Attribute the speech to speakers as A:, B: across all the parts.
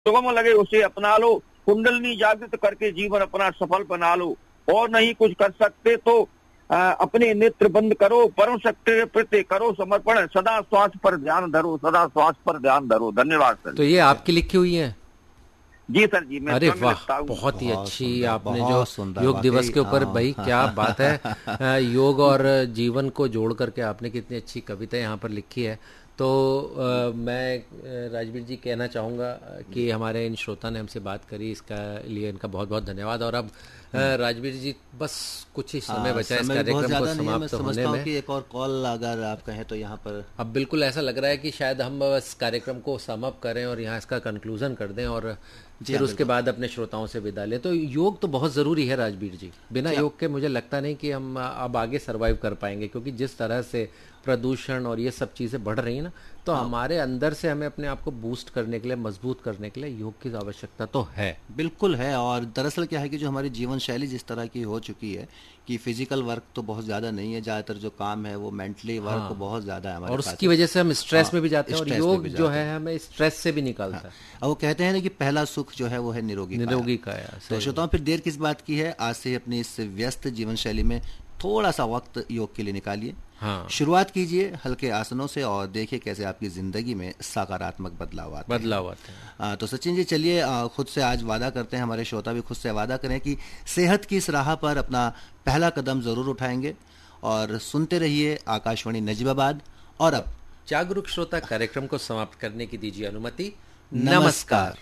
A: सुगम लगे उसे अपना लो, कुंडलनी जागृत करके जीवन अपना सफल बना लो। और नहीं कुछ कर सकते तो अपने नेत्र बंद करो, परम शक्ति के प्रति करो समर्पण, सदा स्वास्थ्य पर ध्यान धरो, सदा स्वास्थ्य पर ध्यान धरो। धन्यवाद सर।
B: तो ये आपकी लिखी हुई है?
A: जी सर जी, मैं
B: अरे
A: स्वयं
B: वाह,
A: लिखता हूँ।
B: बहुत ही
C: बहुत
B: अच्छी
C: सुंदर,
B: आपने जो
C: बहुत सुंदर,
B: योग दिवस
C: वाकई।
B: के ऊपर, भाई
C: हाँ।
B: क्या बात है। योग और जीवन को जोड़ करके आपने कितनी अच्छी कविता यहाँ पर लिखी है। तो मैं राजवीर जी कहना चाहूँगा कि हमारे इन श्रोता ने हमसे बात करी, इसका लिए इनका बहुत बहुत धन्यवाद। और अब राजवीर जी बस कुछ ही समय बचा है इस
C: समय भी बहुत
B: कार्यक्रम को
C: ज्यादा नहीं है। मैं
B: समाप्त होने
C: समझता हूँ
B: में।
C: कि एक और कॉल अगर आप कहें तो यहाँ पर
B: अब बिल्कुल ऐसा लग रहा है कि शायद हम बस कार्यक्रम को समाप्त करें और यहाँ इसका कंक्लूजन कर दें और फिर उसके बाद अपने श्रोताओं से विदा लें। तो योग तो बहुत ज़रूरी है राजवीर जी, बिना योग के मुझे लगता नहीं कि हम अब आगे सरवाइव कर पाएंगे, क्योंकि जिस तरह से प्रदूषण और ये सब चीज़ें बढ़ रही हैं ना, तो हमारे अंदर से हमें अपने आप को बूस्ट करने के लिए, मजबूत करने के लिए योग की आवश्यकता तो है।
C: बिल्कुल है। और दरअसल क्या है कि जो हमारी जीवन शैली जिस तरह की हो चुकी है कि फिजिकल वर्क तो बहुत ज़्यादा नहीं है, ज़्यादातर जो काम है वो मेंटली वर्क बहुत ज़्यादा है हमारे
B: और
C: पास।
B: उसकी वजह से हम स्ट्रेस में भी जाते हैं, और
C: स्ट्रेस में
B: योग
C: भी
B: जो
C: जाते
B: है हमें स्ट्रेस से भी निकालता है।
C: अब वो कहते हैं ना कि पहला सुख जो है वो है निरोगी
B: काया।
C: तो श्रोताओं, फिर देर किस बात की है, आज से अपनी इस व्यस्त जीवन शैली में थोड़ा सा वक्त योग के लिए निकालिए।
B: हाँ,
C: शुरुआत कीजिए हल्के आसनों से और देखिए कैसे आपकी जिंदगी में सकारात्मक बदलाव आते हैं। तो सचिन जी, चलिए खुद से आज वादा करते हैं, हमारे श्रोता भी खुद से वादा करें कि सेहत की इस राह पर अपना पहला कदम जरूर उठाएंगे। और सुनते रहिए आकाशवाणी नजीबाबाद। और अब
B: जागरूक श्रोता कार्यक्रम को समाप्त करने की दीजिए अनुमति।
C: नमस्कार।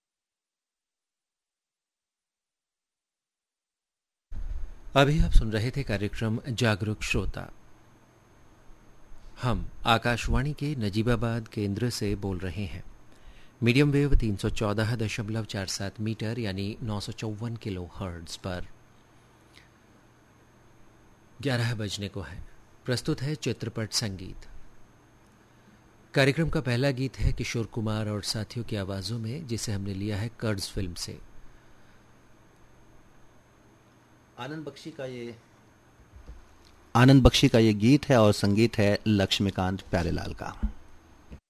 B: अभी आप सुन रहे थे कार्यक्रम जागरूक श्रोता। हम आकाशवाणी के नजीबाबाद केंद्र से बोल रहे हैं। मीडियम वेव 314.47 मीटर यानी 954 किलो हर्ट्ज पर। 11 बजने को है। प्रस्तुत है चित्रपट संगीत। कार्यक्रम का पहला गीत है किशोर कुमार और साथियों की आवाजों में, जिसे हमने लिया है कर्ज फिल्म से।
C: आनंद बख्शी का ये गीत है और संगीत है लक्ष्मीकांत प्यारेलाल का।